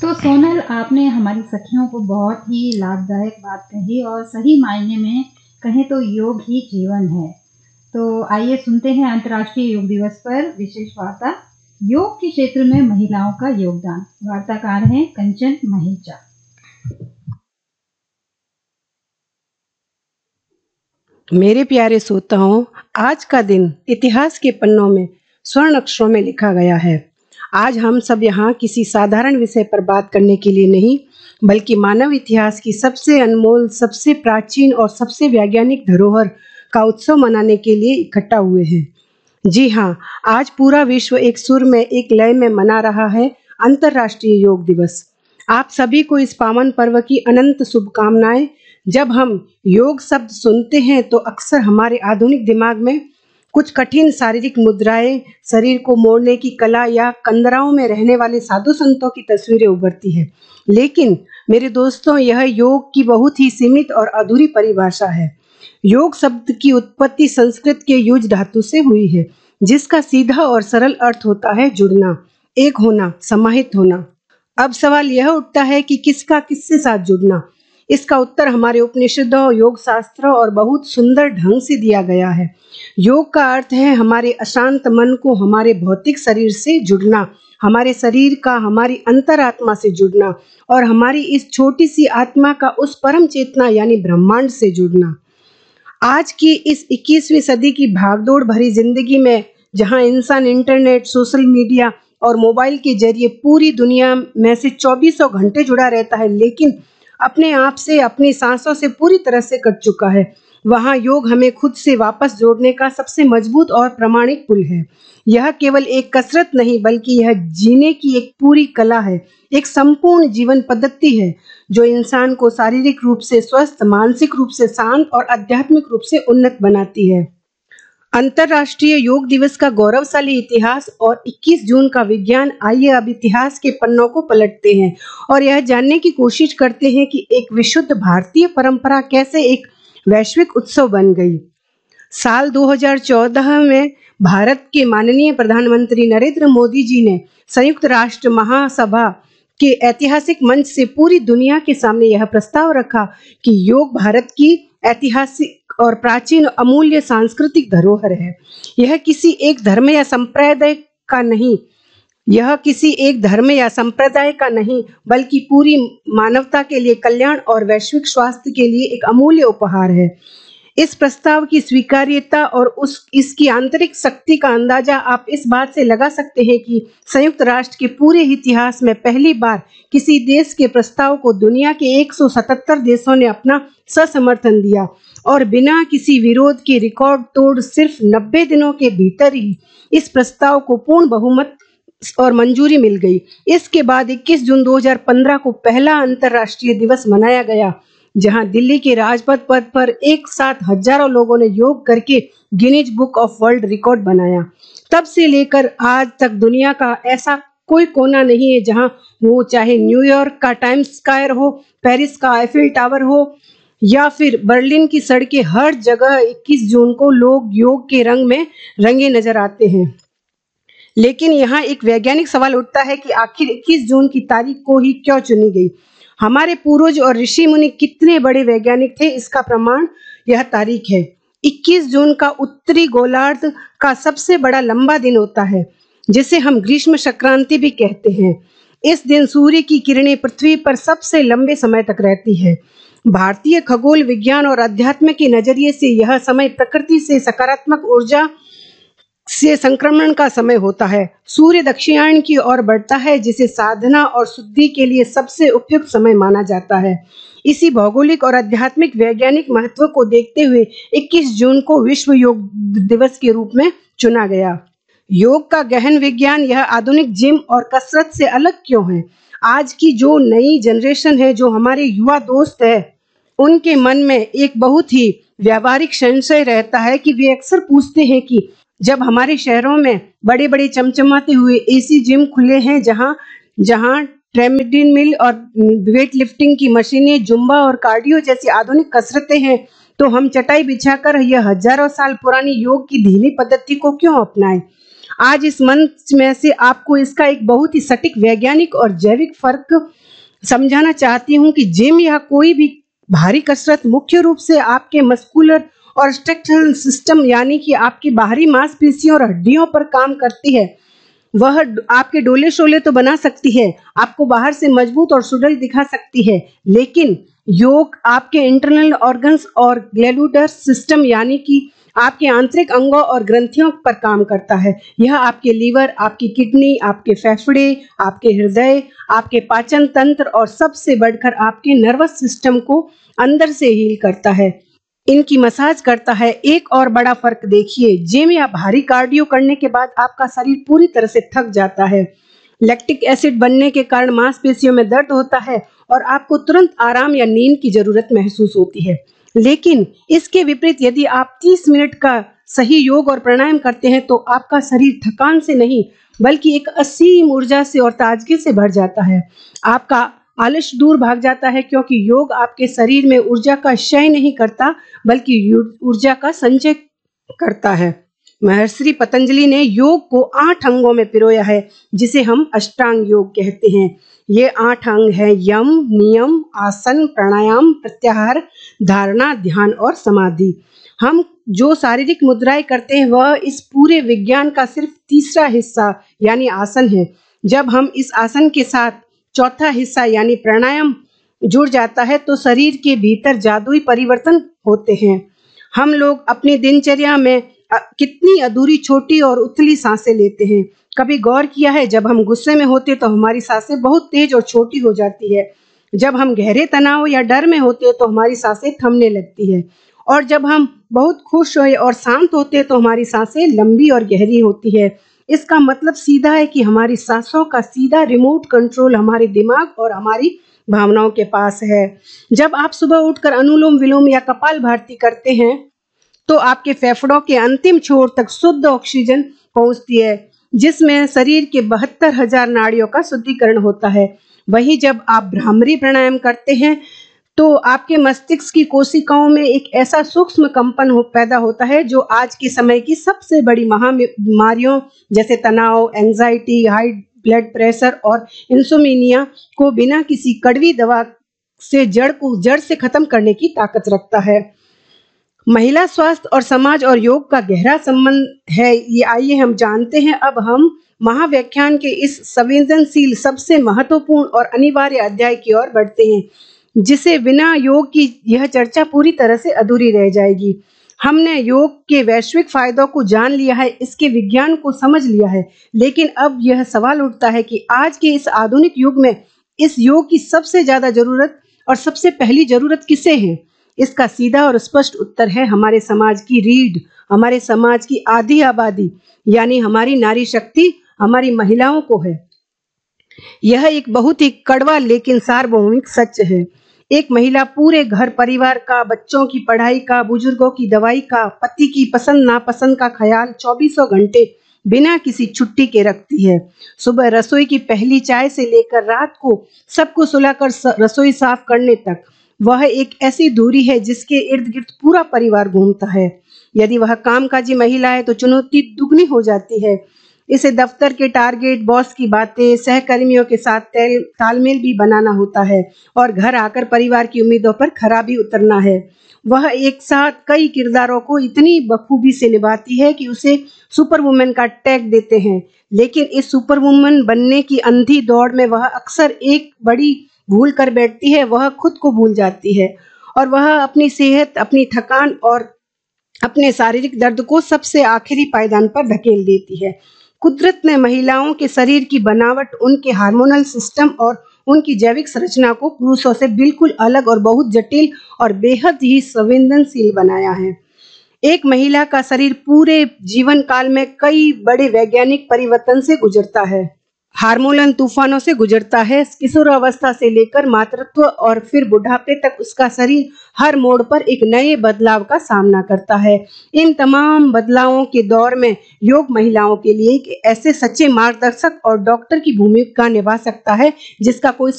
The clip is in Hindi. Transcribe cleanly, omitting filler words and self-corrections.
तो सोनल, आपने हमारी सखियों को बहुत ही लाभदायक बात कही और सही मायने में कहें तो योग ही जीवन है। तो आइए सुनते हैं अंतर्राष्ट्रीय योग दिवस पर विशेष वार्ता, योग के क्षेत्र में महिलाओं का योगदान। वार्ताकार हैं कंचन महेचा। मेरे प्यारे श्रोताओं, आज का दिन इतिहास के पन्नों में स्वर्ण अक्षरों में लिखा गया है। आज हम सब यहाँ किसी साधारण विषय पर बात करने के लिए नहीं, बल्कि मानव इतिहास की सबसे अनमोल, सबसे प्राचीन और सबसे वैज्ञानिक धरोहर का उत्सव मनाने के लिए इकट्ठा हुए हैं। जी हाँ, आज पूरा विश्व एक सुर में, एक लय में मना रहा है अंतर्राष्ट्रीय योग दिवस। आप सभी को इस पावन पर्व की अनंत शुभकामनाएं। जब हम योग शब्द सुनते हैं तो अक्सर हमारे आधुनिक दिमाग में कुछ कठिन शारीरिक मुद्राएं, शरीर को मोड़ने की कला या कंदराओं में रहने वाले साधु संतों की तस्वीरें उभरती है। लेकिन मेरे दोस्तों, यह योग की बहुत ही सीमित और अधूरी परिभाषा है। योग शब्द की उत्पत्ति संस्कृत के युज धातु से हुई है, जिसका सीधा और सरल अर्थ होता है जुड़ना, एक होना, समाहित होना। अब सवाल यह उठता है कि किसका किससे साथ जुड़ना। इसका उत्तर हमारे उपनिषदों, योग शास्त्रों और बहुत सुंदर ढंग से दिया गया है। योग का अर्थ है हमारे अशांत मन को हमारे भौतिक शरीर से जुड़ना, हमारे शरीर का हमारी अंतरात्मा से जुड़ना और हमारी इस छोटी सी आत्मा का उस परम चेतना यानी ब्रह्मांड से जुड़ना। आज की इस 21वीं सदी की भागदौड़ भरी जिंदगी में, जहां इंसान इंटरनेट, सोशल मीडिया और मोबाइल के जरिए पूरी दुनिया में से 2400 घंटे जुड़ा रहता है, लेकिन अपने आप से, अपनी सांसों से पूरी तरह से कट चुका है, वहां योग हमें खुद से वापस जोड़ने का सबसे मजबूत और प्रामाणिक पुल है। यह केवल एक कसरत नहीं, बल्कि यह जीने की एक पूरी कला है, एक संपूर्ण जीवन पद्धति है जो इंसान को शारीरिक रूप से स्वस्थ, मानसिक रूप से शांत और आध्यात्मिक रूप से उन्नत बनाती है। अंतर्राष्ट्रीय योग दिवस का गौरवशाली इतिहास और 21 जून का विज्ञान। आइए अब इतिहास के पन्नों को पलटते हैं और यह जानने की कोशिश करते हैं कि एक विशुद्ध भारतीय परंपरा कैसे एक वैश्विक उत्सव बन गई। साल 2014 में भारत के माननीय प्रधानमंत्री नरेंद्र मोदी जी ने संयुक्त राष्ट्र महासभा के ऐतिहासिक मंच से पूरी दुनिया के सामने यह प्रस्ताव रखा कि योग भारत की ऐतिहासिक और प्राचीन अमूल्य सांस्कृतिक धरोहर है। यह किसी एक धर्म या संप्रदाय का नहीं, बल्कि पूरी मानवता के लिए कल्याण और वैश्विक स्वास्थ्य के लिए एक अमूल्य उपहार है। इस प्रस्ताव की स्वीकार्यता और इसकी आंतरिक शक्ति का अंदाजा आप इस बात से लगा सकते हैं कि संयुक्त राष्ट्र के पूरे इतिहास में पहली बार किसी देश के प्रस्ताव को दुनिया के 177 देशों ने अपना समर्थन दिया और बिना किसी विरोध के रिकॉर्ड तोड़ सिर्फ 90 दिनों के भीतर ही इस प्रस्ताव को पूर्ण बहुमत और मंजूरी मिल गई। इसके बाद 21 जून 2015 को पहला अंतर्राष्ट्रीय दिवस मनाया गया, जहां दिल्ली के राजपथ पर एक साथ हजारों लोगों ने योग करके Guinness book of world record बनाया। तब से लेकर आज तक दुनिया का ऐसा कोई कोना नहीं है जहां वो, चाहे न्यूयॉर्क का टाइम्स स्क्वायर हो, पेरिस का आईफिल टावर हो या फिर बर्लिन की सड़कें, हर जगह 21 जून को लोग योग के रंग में रंगे नजर आते हैं। लेकिन यहाँ एक वैज्ञानिक सवाल उठता है कि आखिर 21 जून की तारीख को ही क्यों चुनी गई। हमारे पूर्वज और ऋषि मुनि कितने बड़े वैज्ञानिक थे, इसका प्रमाण यह तारीख है। 21 जून का उत्तरी गोलार्ध का सबसे बड़ा लंबा दिन होता है, जिसे हम ग्रीष्म संक्रांति भी कहते हैं। इस दिन सूर्य की किरणें पृथ्वी पर सबसे लंबे समय तक रहती है। भारतीय खगोल विज्ञान और अध्यात्म के नजरिए से यह समय प्रकृति से सकारात्मक ऊर्जा से संक्रमण का समय होता है। सूर्य दक्षिणायन की ओर बढ़ता है, जिसे साधना और शुद्धि के लिए सबसे उपयुक्त समय माना जाता है। इसी भौगोलिक और आध्यात्मिक वैज्ञानिक महत्व को देखते हुए 21 जून को विश्व योग दिवस के रूप में चुना गया। योग का गहन विज्ञान यह आधुनिक जिम और कसरत से अलग क्यों है? आज की जो नई जनरेशन है, जो हमारे युवा दोस्त है, उनके मन में एक बहुत ही व्यावहारिक संशय रहता है कि वे अक्सर पूछते हैं कि जब हमारे शहरों में बड़े बड़े चमचमाते हुए एसी जिम खुले हैं, जहां ट्रेडमिल और वेट लिफ्टिंग की मशीनें, जुम्बा और कार्डियो जैसी आधुनिक कसरतें हैं, तो हम चटाई बिछाकर यह हजारों साल पुरानी योग की ढीली पद्धति को क्यों अपनाएं? आज इस मंच में से आपको इसका एक बहुत ही सटीक वैज्ञानिक और जैविक फर्क समझाना चाहती हूँ कि जिम या कोई भी भारी कसरत मुख्य रूप से आपके मस्कुलर और स्ट्रक्चरल सिस्टम यानी कि आपकी बाहरी मांसपेशियों और हड्डियों पर काम करती है। वह आपके डोले शोले तो बना सकती है, आपको बाहर से मजबूत और सुडौल दिखा सकती है, लेकिन योग आपके इंटरनल ऑर्गन्स और ग्लैंडुलर सिस्टम यानी कि आपके आंतरिक अंगों और ग्रंथियों पर काम करता है। यह आपके लीवर, आपकी किडनी, आपके फेफड़े, आपके हृदय, आपके पाचन तंत्र और सबसे बढ़कर आपके नर्वस सिस्टम को अंदर से हील करता है, इनकी मसाज करता है। एक और बड़ा फर्क देखिए, जिम या भारी कार्डियो करने के बाद आपका शरीर पूरी तरह से थक जाता है। लैक्टिक एसिड बनने के कारण मांसपेशियों में दर्द होता है और आपको तुरंत आराम या नींद की जरूरत महसूस होती है। लेकिन इसके विपरीत यदि आप 30 मिनट का सही योग और प्राणायाम करते हैं तो आपका शरीर थकान से नहीं बल्कि एक असीम ऊर्जा से और ताजगी से भर जाता है। आपका आलस्य दूर भाग जाता है, क्योंकि योग आपके शरीर में ऊर्जा का क्षय नहीं करता बल्कि ऊर्जा का संचय करता है। महर्षि पतंजलि ने योग को 8 अंगों में पिरोया है, जिसे हम अष्टांग योग कहते हैं। ये 8 अंग हैं: यम, नियम, आसन, प्राणायाम, प्रत्याहार, धारणा, ध्यान और समाधि। हम जो शारीरिक मुद्राएं करते हैं वह इस पूरे विज्ञान का सिर्फ तीसरा हिस्सा यानी आसन है। जब हम इस आसन के साथ चौथा हिस्सा यानी प्राणायाम जुड़ जाता है तो शरीर के भीतर जादुई परिवर्तन होते हैं। हम लोग अपनी दिनचर्या में कितनी अधूरी, छोटी और उथली सांसें लेते हैं। कभी गौर किया है, जब हम गुस्से में होते तो हमारी सांसें बहुत तेज और छोटी हो जाती है। जब हम गहरे तनाव या डर में होते तो हमारी सांसें थमने लगती है, और जब हम बहुत खुश और शांत होते तो हमारी सांसें लंबी और गहरी होती है। इसका मतलब सीधा है कि हमारी सांसों का सीधा रिमोट कंट्रोल हमारे दिमाग और हमारी भावनाओं के पास है। जब आप सुबह उठकर अनुलोम विलोम या कपालभाति करते हैं तो आपके फेफड़ों के अंतिम छोर तक शुद्ध ऑक्सीजन पहुंचती है, जिसमें शरीर के 72,000 नाड़ियों का शुद्धिकरण होता है। वहीं जब आप भ्रामरी प्राणायाम करते हैं तो आपके मस्तिष्क की कोशिकाओं में एक ऐसा सूक्ष्म कंपन पैदा होता है जो आज के समय की सबसे बड़ी महाबीमारियों जैसे तनाव, एंजाइटी, हाई ब्लड प्रेशर और इंसोम्निया को बिना किसी कड़वी दवा से जड़ से खत्म करने की ताकत रखता है। महिला स्वास्थ्य और समाज और योग का गहरा संबंध है, ये आइए हम जानते हैं। अब हम महाव्याख्यान के इस संवेदनशील, सबसे महत्वपूर्ण और अनिवार्य अध्याय की ओर बढ़ते हैं, जिसे बिना योग की यह चर्चा पूरी तरह से अधूरी रह जाएगी। हमने योग के वैश्विक फायदों को जान लिया है, इसके विज्ञान को समझ लिया है, लेकिन अब यह सवाल उठता है कि आज के इस आधुनिक युग में इस योग की सबसे ज्यादा जरूरत और सबसे पहली जरूरत किसे है? इसका सीधा और स्पष्ट उत्तर है हमारे समाज की रीढ़, हमारे समाज की आधी आबादी यानी हमारी नारी शक्ति, हमारी महिलाओं को है। यह एक बहुत ही कड़वा लेकिन सार्वभौमिक सच है। एक महिला पूरे घर परिवार का, बच्चों की पढ़ाई का, बुजुर्गों की दवाई का, पति की पसंद नापसंद का ख्याल 24 घंटे बिना किसी छुट्टी के रखती है। सुबह रसोई की पहली चाय से लेकर रात को सबको सुलाकर रसोई साफ करने तक वह एक ऐसी दूरी है जिसके इर्द गिर्द पूरा परिवार घूमता है। यदि वह कामकाजी महिला है तो चुनौती दुगनी हो जाती है। इसे दफ्तर के टारगेट, बॉस की बातें, सहकर्मियों के साथ तालमेल भी बनाना होता है और घर आकर परिवार की उम्मीदों पर खरा भी उतरना है। वह एक साथ कई किरदारों को इतनी बखूबी से निभाती है कि उसे सुपर वुमन का टैग देते हैं, लेकिन इस सुपर वुमन बनने की अंधी दौड़ में वह अक्सर एक बड़ी भूल कर बैठती है। वह खुद को भूल जाती है और वह अपनी सेहत, अपनी थकान और अपने शारीरिक दर्द को सबसे आखिरी पायदान पर धकेल देती है। कुदरत ने महिलाओं के शरीर की बनावट, उनके हार्मोनल सिस्टम और उनकी जैविक संरचना को पुरुषों से बिल्कुल अलग और बहुत जटिल और बेहद ही संवेदनशील बनाया है। एक महिला का शरीर पूरे जीवन काल में कई बड़े वैज्ञानिक परिवर्तन से गुजरता है, हार्मोनल तूफानों से गुजरता है। किशोरावस्था से लेकर मातृत्व और फिर बुढ़ापे तक उसका शरीर हर मोड़ पर एक नए बदलाव का सामना करता है। इन तमाम बदलावों के दौर में योग महिलाओं के लिए एक ऐसे सच्चे मार्गदर्शक और डॉक्टर की भूमिका निभा सकता है जिसका कोई